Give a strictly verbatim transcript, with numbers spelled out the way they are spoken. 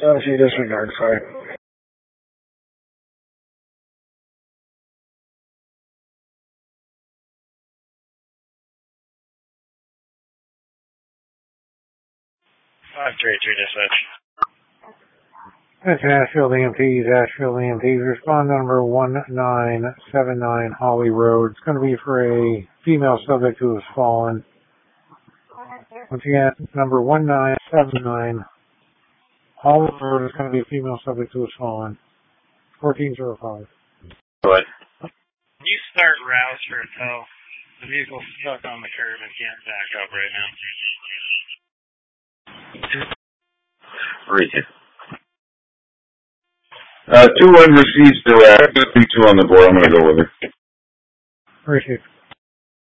Uh, she disregard, sorry. five three three dispatch. That's Asheville E M Ts, Asheville E M Ts. Respond number one nine seven nine Holly Road. It's going to be for a female subject who has fallen. Once again, number one nine seven nine Holly Road is going to be a female subject who has fallen. fourteen oh five. Go ahead. Can you start rouse for a tow? The vehicle's stuck on the curb and can't back up right now. Read it. Uh, two one receives direct. two on the board. I'm going to go with her. Appreciate it.